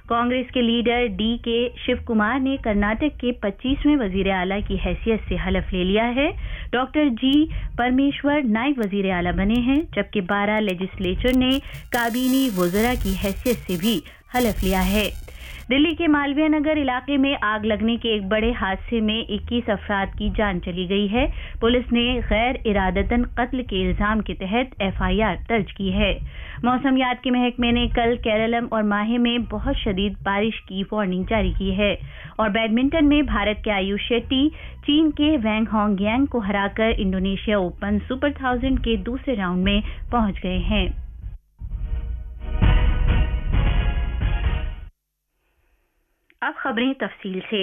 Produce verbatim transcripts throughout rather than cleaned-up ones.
कांग्रेस के leader D के शिव कुमार ने कर्नाटक के पच्चीसवें वजीर आला की हैसियत से हलफ ले लिया है। डॉक्टर जी परमेश्वर नायब वजीर आला बने हैं, जबकि बारह लेजिस्लेचर ने काबीनी वज़रा की हैसियत से भी हलफ लिया है। दिल्ली के मालवीय नगर इलाके में आग लगने के एक बड़े हादसे में इक्कीस अफराद की जान चली गई है। पुलिस ने गैर इरादतन कत्ल के इल्जाम के तहत एफ आई आर दर्ज की है। मौसमियात के महकमे ने कल केरलम और माहे में बहुत शदीद बारिश की वार्निंग जारी की है। और बैडमिंटन में भारत के आयुष शेट्टी चीन के वैंग होंगयांग को हराकर इंडोनेशिया ओपन सुपर थाउजेंड के दूसरे राउंड में पहुंच गए हैं। अब खबरें तफसील से।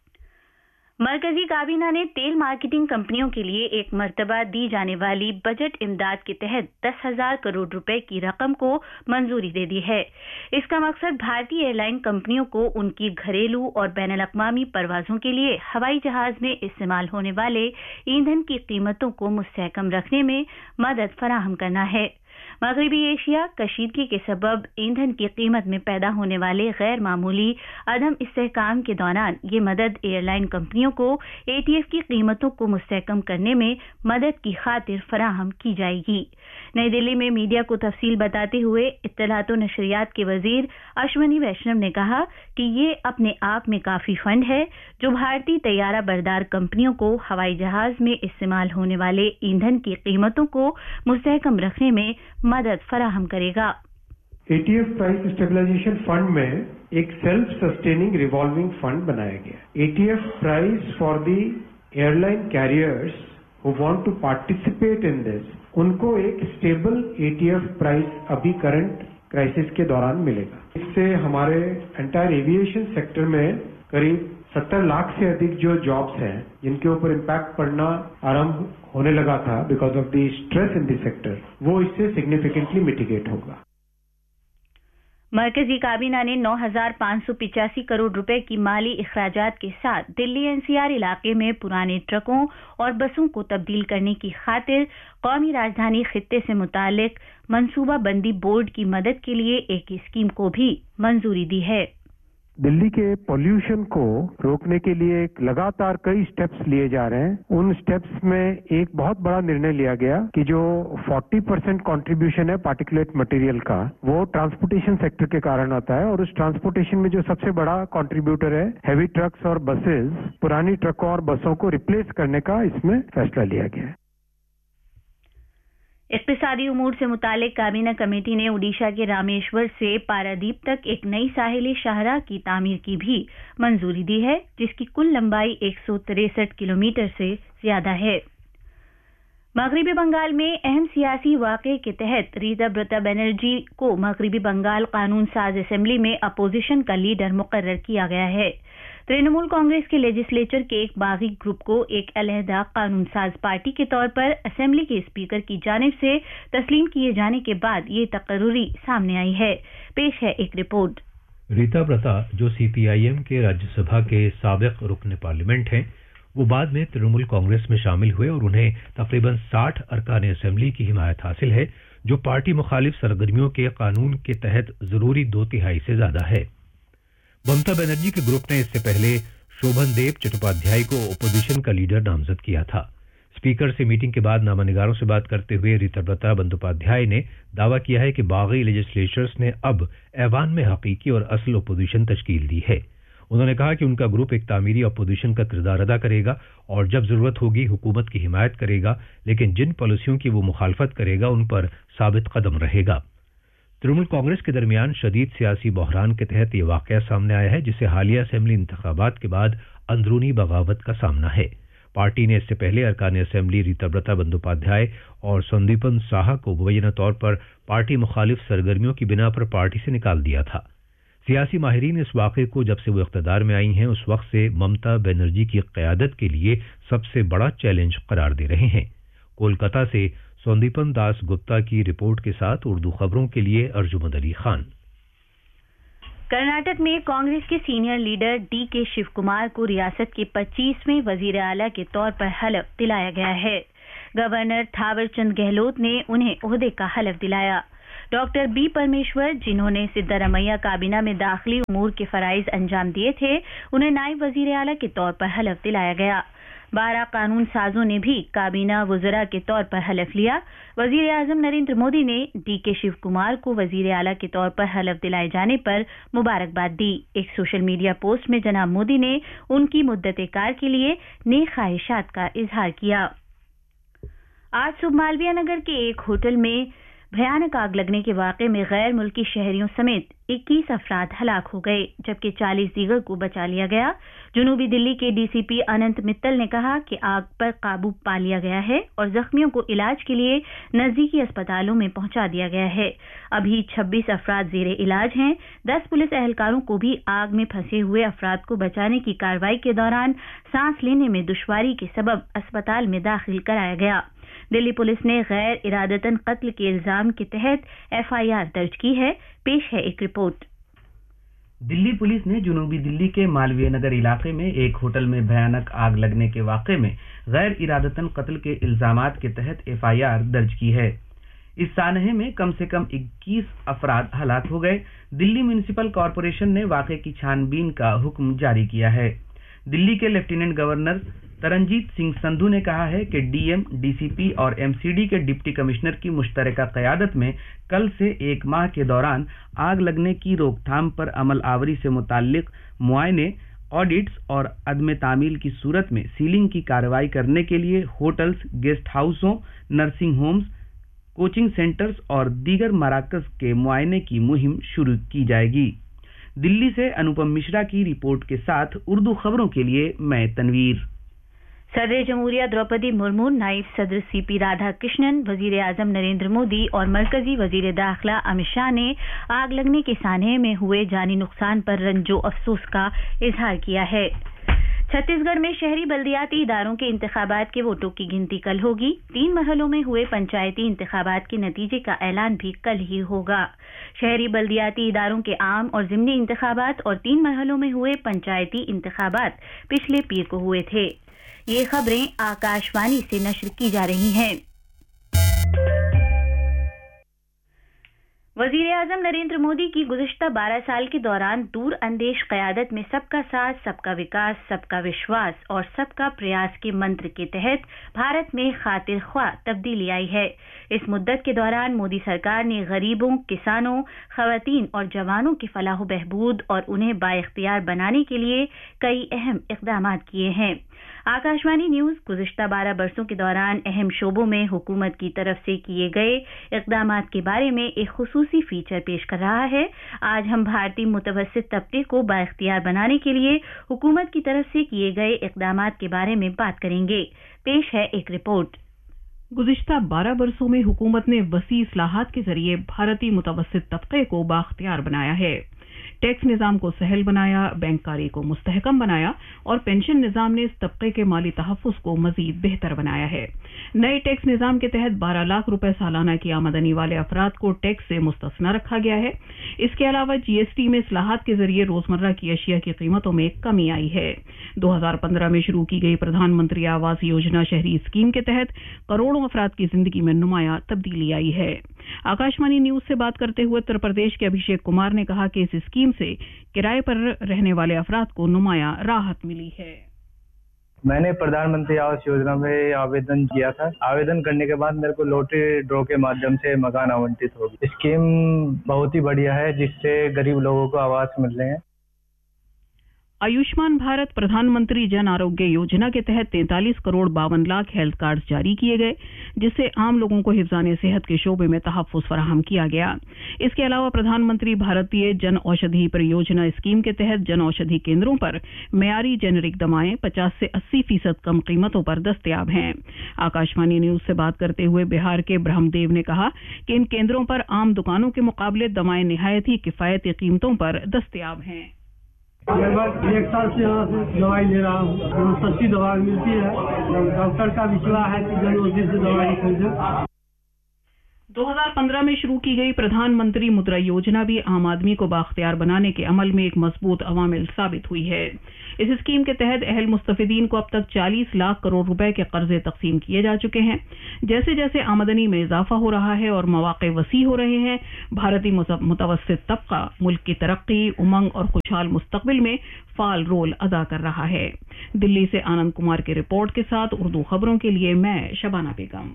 मरकजी काबीना ने तेल मार्केटिंग कंपनियों के लिए एक मर्तबा दी जाने वाली बजट इमदाद के तहत दस हजार करोड़ रुपए की रकम को मंजूरी दे दी है। इसका मकसद भारतीय एयरलाइन कंपनियों को उनकी घरेलू और बैनुल-अक़वामी परवाजों के लिए हवाई जहाज में इस्तेमाल होने वाले ईंधन की कीमतों को मुस्तहकम रखने में मदद फराहम करना है। मगरबी एशिया कशीदगी के सबब ईंधन की कीमत में पैदा होने वाले गैर मामूली अदम इस्तेहकाम के दौरान ये मदद एयरलाइन कंपनियों को ए टी एफ की कीमतों को मुस्तहकम करने में मदद की खातिर फराहम की जाएगी। नई दिल्ली में मीडिया को तफसील बताते हुए इत्तलात व नशरियात के वजीर अश्वनी वैष्णव ने कहा कि ये अपने आप में काफी फंड है जो भारतीय तैयारा बरदार कंपनियों को हवाई जहाज में इस्तेमाल होने वाले ईंधन की कीमतों को मुस्तहकम रखने में मदद फराहम करेगा। A T F price stabilization fund में एक सेल्फ सस्टेनिंग रिवॉल्विंग फंड बनाया गया। A T F price for the airline carriers who want to participate in this, उनको एक stable A T F price अभी करंट क्राइसिस के दौरान मिलेगा। इससे हमारे एंटायर एविएशन सेक्टर में करीब सत्तर लाख से अधिक जो जॉब्स हैं जिनके ऊपर इम्पैक्ट पड़ना आरंभ होने लगा था because of the stress in the sector, वो इससे सिग्निफिकेंटली मिटिगेट होगा। मरकजी काबीना ने नौ हजार पाँच सौ पिचासी करोड़ रुपए की माली इखराजात के साथ दिल्ली एन सी आर इलाके में पुराने ट्रकों और बसों को तब्दील करने की खातिर कौमी राजधानी खित्ते से मुतालिक मंसूबा बंदी बोर्ड की मदद के लिए एक स्कीम को भी मंजूरी दी है। दिल्ली के पॉल्यूशन को रोकने के लिए एक लगातार कई स्टेप्स लिए जा रहे हैं। उन स्टेप्स में एक बहुत बड़ा निर्णय लिया गया कि जो चालीस परसेंट कंट्रीब्यूशन है पार्टिकुलेट मटेरियल का, वो ट्रांसपोर्टेशन सेक्टर के कारण आता है और उस ट्रांसपोर्टेशन में जो सबसे बड़ा कंट्रीब्यूटर है हैवी ट्रक्स और बसेस, पुरानी ट्रकों और बसों को रिप्लेस करने का इसमें फैसला लिया गया है। इक्तिसादी उमूर से मुतालिक काबीना कमेटी ने ओडिशा के रामेश्वर से पारादीप तक एक नई साहिली शाहराह की तामीर की भी मंजूरी दी है, जिसकी कुल लंबाई एक सौ तिरसठ किलोमीटर से ज्यादा है। मगरबी बंगाल में अहम सियासी वाक़े के तहत रीता ब्रता बनर्जी को मगरबी बंगाल कानून साज असेंबली में अपोजिशन का लीडर मुकर्रर किया गया है। तृणमूल कांग्रेस के लेजिस्लेचर के एक बागी ग्रुप को एक अलहदा कानून साज पार्टी के तौर पर असेंबली के स्पीकर की जानिब से तस्लीम किए जाने के बाद ये तकर्रुरी सामने आई है। पेश है एक रिपोर्ट। रीता ब्रता, जो सी पी आई एम के राज्यसभा के साबिक रुकन पार्लियामेंट हैं, वो बाद में तृणमूल कांग्रेस में शामिल हुए और उन्हें तकरीबन साठ अरकान असेंबली की हिमायत हासिल है, जो पार्टी मुखालिफ सरगर्मियों के कानून के तहत जरूरी दो तिहाई से ज्यादा है। ममता बनर्जी के ग्रुप ने इससे पहले शोभन देव चट्टोपाध्याय को ओपोजिशन का लीडर नामजद किया था। स्पीकर से मीटिंग के बाद नामानिगारों से बात करते हुए रीता ब्रता बंदोपाध्याय ने दावा किया है कि बागी लेजिस्लेचर्स ने अब ऐवान में हकीकी और असल ओपोजिशन तश्कील दी है। उन्होंने कहा कि उनका ग्रुप एक तामीरी अपोजिशन का किरदार अदा करेगा और जब जरूरत होगी हुकूमत की हिमायत करेगा, लेकिन जिन पॉलिसियों की वो मुखालफत करेगा उन पर साबित कदम रहेगा। तृणमूल कांग्रेस के दरमियान शदीद सियासी बहरान के तहत ये वाकया सामने आया है, जिसे हालिया असेंबली इंतखाबात के बाद अंदरूनी बगावत का सामना है। पार्टी ने इससे पहले अरकान असेंबली रीता ब्रता बंदोपाध्याय और संदीपन साहा को मुबैना तौर पर पार्टी मुखालिफ सरगर्मियों की बिना पर पार्टी से निकाल दिया था। सियासी माहिरीन इस वाक़े को जब से वो इख्तिदार में आई हैं उस वक्त से ममता बनर्जी की क़यादत के लिए सबसे बड़ा चैलेंज करार दे रहे हैं। कोलकाता से संदीपन दास गुप्ता की रिपोर्ट के साथ उर्दू खबरों के लिए अर्जुमंद अली खान। कर्नाटक में कांग्रेस के सीनियर लीडर डी के शिव कुमार को रियासत के पच्चीसवें वजीर आला के तौर पर हलफ दिलाया गया है। गवर्नर थावर चंद गहलोत ने उन्हें ओहदे का हलफ दिलाया। डॉक्टर बी परमेश्वर, जिन्होंने सिद्धारमैया काबीना में दाखिली उमूर के फराइज अंजाम दिए थे, उन्हें नायब वजीर आला के तौर पर हलफ दिलाया गया। बारह कानून साजों ने भी काबीना वज़रा के तौर पर हलफ लिया। वजीर आजम नरेंद्र मोदी ने डी के शिव कुमार को वजीर आला के तौर पर हलफ दिलाए जाने पर मुबारकबाद दी। एक सोशल मीडिया पोस्ट में जनाब मोदी ने उनकी मुद्दत कार के लिए नेक ख्वाहिशात का इजहार किया। आज सुबह मालवीय नगर के एक होटल में भयानक आग लगने के वाक़े में गैर मुल्की शहरियों समेत इक्कीस अफराद हलाक हो गए, जबकि चालीस दीगर को बचा लिया गया। जनूबी दिल्ली के डीसीपी अनंत मित्तल ने कहा कि आग पर काबू पा लिया गया है और जख्मियों को इलाज के लिए नजदीकी अस्पतालों में पहुंचा दिया गया है। अभी छब्बीस अफराद जेरे इलाज हैं। दस पुलिस एहलकारों को भी आग में फंसे हुए अफराद को बचाने की कार्रवाई के दौरान सांस लेने में दुश्वारी के सबब अस्पताल में दाखिल कराया गया। दिल्ली पुलिस ने गैर इरादतन कत्ल के इल्जाम के तहत एफआईआर दर्ज की है। पेश है एक रिपोर्ट। दिल्ली पुलिस ने जनूबी दिल्ली के मालवीय नगर इलाके में एक होटल में भयानक आग लगने के वाक़े में गैर इरादतन कत्ल के इल्जामात के तहत एफआईआर दर्ज की है। इस सानहे में कम से कम इक्कीस अफराद हलाक हो गए। दिल्ली म्युनिसिपल कॉरपोरेशन ने वाक़े की छानबीन का हुक्म जारी किया है। दिल्ली के लेफ्टिनेंट गवर्नर तरनजीत सिंह संधू ने कहा है कि डीएम, डीसीपी और एमसीडी के डिप्टी कमिश्नर की मुश्तरका क़यादत में कल से एक माह के दौरान आग लगने की रोकथाम पर अमल आवरी से मुताल्लिक मुआयने, ऑडिट्स और अदम तामील की सूरत में सीलिंग की कार्रवाई करने के लिए hotels, guest हाउसों, nursing homes, coaching centres और दीगर मराकज़ के मुआयने की मुहिम शुरू की जाएगी। दिल्ली से अनुपम मिश्रा की रिपोर्ट के साथ उर्दू खबरों के लिए मैं तनवीर। सदर जमहूरिया द्रौपदी मुर्मू, नायब सदर सीपी राधाकृष्णन, वजीर आजम नरेंद्र मोदी और मरकजी वजीर दाखिला अमित शाह ने आग लगने के सानहे में हुए जानी नुकसान पर रंजो अफसोस का इजहार किया है। छत्तीसगढ़ में शहरी बल्दियाती इदारों के इंतखाबात के वोटों की गिनती कल होगी। तीन मरहलों में हुए पंचायती इंतखाबात के नतीजे का ऐलान भी कल ही होगा। शहरी बल्दियाती इदारों के आम और ज़िमनी इंतखाबात और तीन मरहलों में हुए पंचायती इंतखाबात पिछले पीर को हुए थे। ये खबरें आकाशवाणी से नश्र की जा रही हैं। वजीर आजम नरेंद्र मोदी की गुज़िश्ता बारह साल के दौरान दूर अंदेश क़यादत में सबका साथ, सबका विकास, सबका विश्वास और सबका प्रयास के मंत्र के तहत भारत में खातिर ख्वाह तब्दीली आई है। इस मुद्दत के दौरान मोदी सरकार ने गरीबों, किसानों, खवातीन और जवानों की फलाह बहबूद और उन्हें बाइख्तियार बनाने के लिए कई अहम इक़दाम किए हैं। आकाशवाणी न्यूज़ गुज़िश्ता बारह बरसों के दौरान अहम शोबों में हुकूमत की तरफ से किए गए इक़दामात के बारे में एक खुसूसी फीचर पेश कर रहा है। आज हम भारतीय मुतवस्सित तबके को बाइख्तियार बनाने के लिए हुकूमत की तरफ से किए गए इक़दामात के बारे में बात करेंगे। पेश है एक रिपोर्ट। गुज़िश्ता बारह बरसों में हुकूमत ने वसी इस्लाहात के जरिए भारतीय मुतवस्सित तबके को बाख्तियार बनाया है। टैक्स निज़ाम को सहल बनाया, बैंककारी को मुस्तहकम बनाया और पेंशन निज़ाम ने इस तबके के माली तहफ़्फ़ुज़ को मज़ीद बेहतर बनाया है। नए टैक्स निज़ाम के तहत बारह लाख रुपए सालाना की आमदनी वाले अफराद को टैक्स से मुस्तस्ना रखा गया है। इसके अलावा जीएसटी में इस्लाहात के जरिए रोज़मर्रा की अशिया की कीमतों में कमी आई है। दो हज़ार पंद्रह में शुरू की गई प्रधानमंत्री आवास योजना शहरी स्कीम के तहत करोड़ों अफराद की जिंदगी में नुमाया तब्दीली आई है। आकाशवाणी न्यूज से बात करते हुए उत्तर प्रदेश के अभिषेक कुमार ने कहा कि इस स्कीम से किराए पर रहने वाले अफराद को नुमाया राहत मिली है। मैंने प्रधानमंत्री आवास योजना में आवेदन किया था। आवेदन करने के बाद मेरे को लॉटरी ड्रॉ के माध्यम से मकान आवंटित हो गया। स्कीम बहुत ही बढ़िया है, जिससे गरीब लोगों को आवास मिल रहे हैं। आयुष्मान भारत प्रधानमंत्री जन आरोग्य योजना के तहत तैंतालीस करोड़ बावन लाख हेल्थ कार्ड जारी किए गए, जिससे आम लोगों को हिफ्ज़ान सेहत के शोबे में तहफ़्फ़ुज़ फराहम किया गया। इसके अलावा प्रधानमंत्री भारतीय जन औषधि परियोजना स्कीम के तहत जन औषधि केंद्रों पर मेयारी जेनेरिक दवाएं पचास से अस्सी फीसद कम कीमतों पर दस्तयाब हैं। आकाशवाणी न्यूज से बात करते हुए बिहार के ब्रह्मदेव ने कहा कि इन केंद्रों पर आम दुकानों के मुकाबले दवाएं निहायत ही किफायती कीमतों पर दस्तयाब हैं। लगभग एक साल से यहाँ से दवाई ले रहा हूँ। सस्ती दवाई मिलती है। डॉक्टर का विश्वास है कि जन औषधि से दवाई खरीदें। दो हज़ार पंद्रह में शुरू की गई प्रधानमंत्री मुद्रा योजना भी आम आदमी को बाख्तियार बनाने के अमल में एक मजबूत अवामिल साबित हुई है। इस स्कीम के तहत अहल मुस्तफिदीन को अब तक चालीस लाख करोड़ रुपए के कर्जे तकसीम किए जा चुके हैं। जैसे जैसे आमदनी में इजाफा हो रहा है और मौके वसी हो रहे हैं, भारतीय मुतवस्सित तबका मुल्क की तरक्की, उमंग और खुशहाल मुस्तकबिल में फाल रोल अदा कर रहा है। दिल्ली से आनंद कुमार की रिपोर्ट के साथ उर्दू खबरों के लिए मैं शबाना बेगम।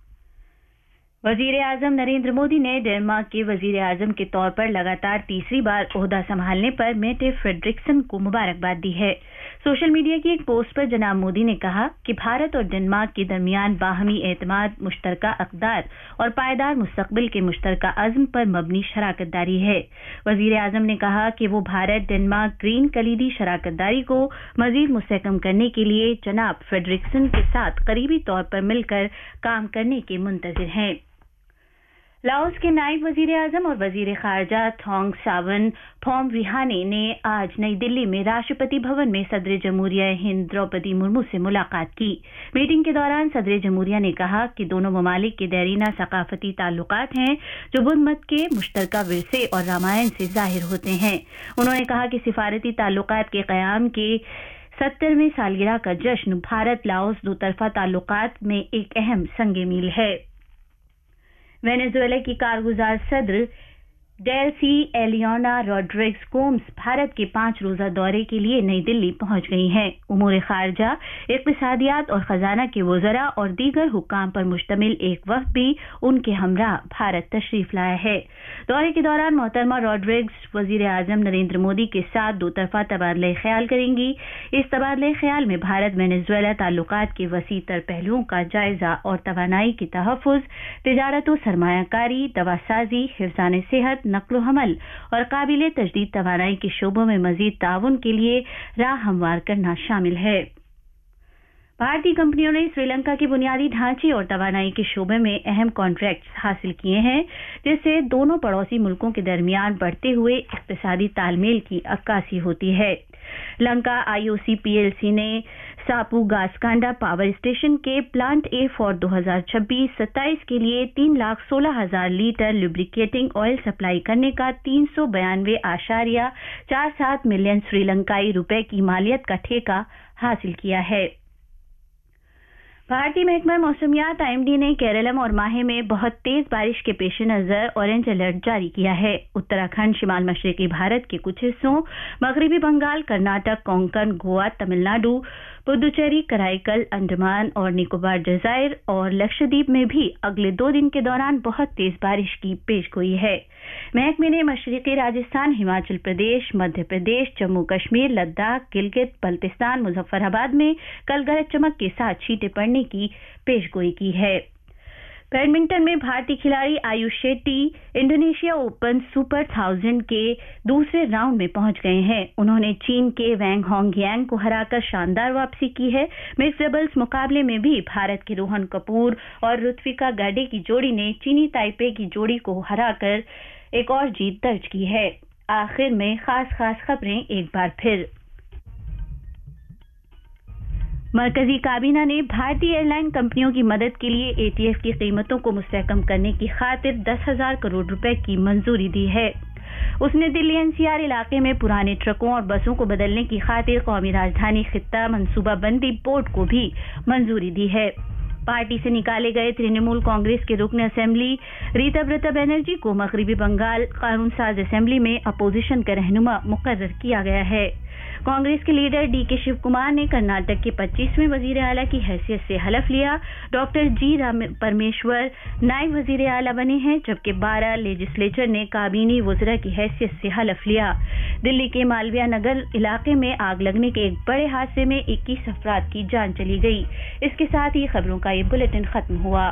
वजीर आजम नरेंद्र मोदी ने डेनमार्क के वजीर आजम के तौर पर लगातार तीसरी बार ओहदा संभालने पर मेटे फ्रेडरिक्सन को मुबारकबाद दी है। सोशल मीडिया की एक पोस्ट पर जनाब मोदी ने कहा कि भारत और डेनमार्क के दरमियान बाहमी एतमाद, मुश्तरका अक़दार और पायदार मुस्तकबिल के मुश्तरका अज़्म पर मबनी शराकतदारी है। वजीर आजम ने कहा कि वो भारत डेनमार्क ग्रीन कलीदी शराकतदारी को मजीद मुस्तहकम करने के लिए जनाब फ्रेडरिक्सन के साथ करीबी तौर पर मिलकर काम करने के मुंतज़िर हैं। लाओस के नायब वजीर आजम और वजीर खारजा थोंग सावन फोम विहाने ने आज नई दिल्ली में राष्ट्रपति भवन में सदर जमहूरिया हिंद द्रौपदी मुर्मू से मुलाकात की। मीटिंग के दौरान सदर जमहूरिया ने कहा कि दोनों ममालिक के देरीना सकाफती ताल्लुकात हैं जो बुद्ध मत के मुश्तरका विरसे और रामायण से जाहिर होते हैं। उन्होंने कहा कि सिफारती ताल्लुकात के क़याम के सत्तरवें सालगिरह का जश्न भारत लाओस दो तरफा ताल्लुकात में एक अहम संगे मील है। वेनेजुएला की कारगुजार सदर डेल्सी एलियोना रोड्रिग्स गोम्स भारत के पांच रोजा दौरे के लिए नई दिल्ली पहुंच गई हैं। उमूर खारजा, इक़्तिसादियात और खजाना के वज़रा और दीगर हुक्काम पर मुश्तमिल एक वफ़द भी उनके हमराह भारत तशरीफ लाया है। दौरे के दौरान मोहतरमा रोड्रिग्स वज़ीर आज़म नरेंद्र मोदी के साथ दो तरफा तबादला ख्याल करेंगी। इस तबादला ख्याल में भारत वेनेजुएला ताल्लुकात के वसी तर पहलुओं का जायजा और तवानाई की तहफ़्फ़ुज़, तिजारत व सरमायाकारी, दवासाजी, हिफ्ज़ान सेहत, नक्लो हमल और काबिले तजदीद तवानाई के शोबों में मजीद ताउन के लिए राह हमवार करना शामिल है। भारतीय कंपनियों ने श्रीलंका के बुनियादी ढांचे और तवानाई के शोबे में अहम कॉन्ट्रैक्ट्स हासिल किए हैं, जिससे दोनों पड़ोसी मुल्कों के दरमियान बढ़ते हुए इक़्तिसादी तालमेल की अक्कासी होती है। लंका आईओसी पीएलसी ने सापू गासकांडा पावर स्टेशन के प्लांट ए फॉर दो हज़ार छब्बीस सत्ताईस के लिए तीन लाख सोलह हजार लीटर लुब्रिकेटिंग ऑयल सप्लाई करने का तीन सौ बयानवे आशारिया चार सात मिलियन श्रीलंकाई रुपए की मालियत का ठेका हासिल किया है। भारतीय महकमा मौसमियात आईएमडी ने केरलम और माहे में बहुत तेज बारिश के पेश नजर ऑरेंज अलर्ट जारी किया है। उत्तराखंड, शिमाल मशरकी भारत के कुछ हिस्सों, मगरबी बंगाल, कर्नाटक, कोंकण, गोवा, तमिलनाडु, पुदुचेरी, कराईकल, अंडमान और निकोबार जजायर और लक्षद्वीप में भी अगले दो दिन के दौरान बहुत तेज बारिश की पेशगोई है। महकमे ने मशरकी राजस्थान, हिमाचल प्रदेश, मध्य प्रदेश, जम्मू कश्मीर, लद्दाख, गिलगित बल्तिस्तान, मुजफ्फराबाद में कल गरज चमक के साथ छींटे पड़ने की पेशगोई की है। बैडमिंटन में भारतीय खिलाड़ी Ayush Shetty Indonesia open super thousand के दूसरे राउंड में पहुंच गए हैं। उन्होंने चीन के वैंग होंगयांग को हराकर शानदार वापसी की है। मिक्स डबल्स मुकाबले में भी भारत के रोहन कपूर और ऋत्विका गाडे की जोड़ी ने चीनी ताइपे की जोड़ी को हराकर एक और जीत दर्ज की है। आखिर में खास खास खबरें एक बार फिर। मरकजी काबीना ने भारतीय एयरलाइन कंपनियों की मदद के लिए एटीएफ की कीमतों को मुस्तहकम करने की खातिर दस हजार करोड़ रुपए की मंजूरी दी है। उसने दिल्ली एनसीआर इलाके में पुराने ट्रकों और बसों को बदलने की खातिर कौमी राजधानी खित्ता मनसूबाबंदी बोर्ड को भी मंजूरी दी है। पार्टी से निकाले गए तृणमूल कांग्रेस के रुकन असेंबली रीता ब्रता बनर्जी को मगरबी बंगाल कानून साज असेंबली में अपोजिशन का रहनुमा मुकर्रर किया गया है। कांग्रेस के लीडर डी के शिव कुमार ने कर्नाटक के पच्चीसवें वजीर आला की हैसियत से हलफ लिया। डॉक्टर जी परमेश्वर नायब वजीर आला बने हैं, जबकि बारह लेजिस्लेचर ने काबीनी वज़रा की हैसियत से हलफ लिया। दिल्ली के मालवीय नगर इलाके में आग लगने के एक बड़े हादसे में इक्कीस अफराद की जान चली गई। इसके साथ ही खबरों का ये बुलेटिन खत्म हुआ।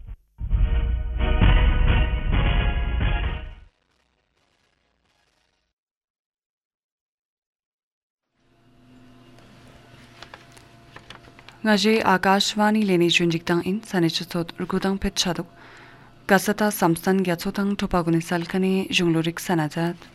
Ngaji Akashvani leni junjiktang in sanichutot rugudang petchaduk kasata samstan gyachotang topagunisal kani junglurik sanajat